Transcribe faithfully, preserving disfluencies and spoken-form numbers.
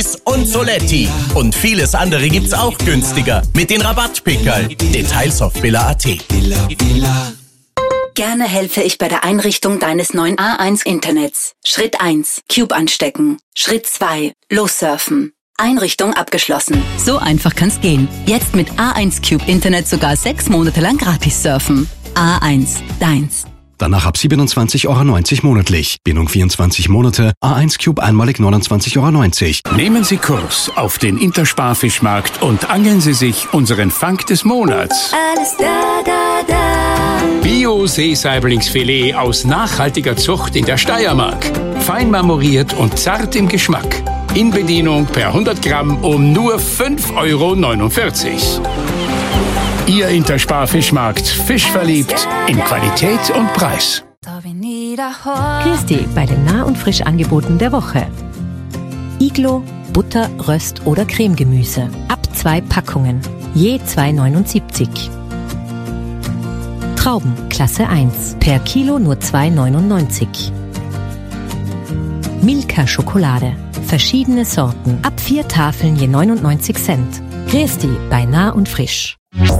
Eis und Soletti. Und vieles andere gibt's auch günstiger mit den Rabattpickerl. Details auf billa punkt at. Gerne helfe ich bei der Einrichtung deines neuen A eins Internets. Schritt eins. Cube anstecken. Schritt zwei. Lossurfen. Einrichtung abgeschlossen. So einfach kann's gehen. Jetzt mit A eins Cube Internet sogar sechs Monate lang gratis surfen. A eins. Deins. Danach ab siebenundzwanzig Euro neunzig monatlich. Bindung vierundzwanzig Monate. A eins Cube einmalig neunundzwanzig Euro neunzig. Nehmen Sie Kurs auf den Intersparfischmarkt und angeln Sie sich unseren Fang des Monats. Alles da, da, da. Bio-Seesaiblingsfilet aus nachhaltiger Zucht in der Steiermark. Fein marmoriert und zart im Geschmack. In Bedienung per hundert Gramm um nur fünf Euro neunundvierzig. Ihr Intersparfischmarkt, fischverliebt in Qualität und Preis. Christi bei den Nah- und Frischangeboten der Woche. Iglo, Butter, Röst oder Cremegemüse. Ab zwei Packungen, je zwei neunundsiebzig. Trauben, Klasse eins, per Kilo nur zwei neunundneunzig. Milka Schokolade, verschiedene Sorten, ab vier Tafeln je neunundneunzig Cent. Christi bei Nah und Frisch.